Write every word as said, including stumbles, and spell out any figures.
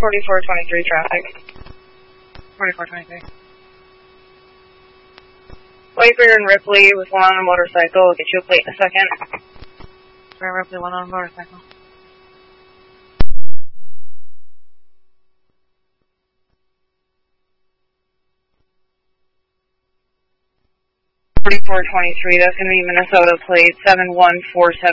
forty-four twenty-three traffic. forty-four twenty-three. Wiper and Ripley with one on a motorcycle. We'll get you a plate in a second. Wiper and Ripley, one on a motorcycle. forty-four twenty-three, that's going to be Minnesota plate seven one four seven.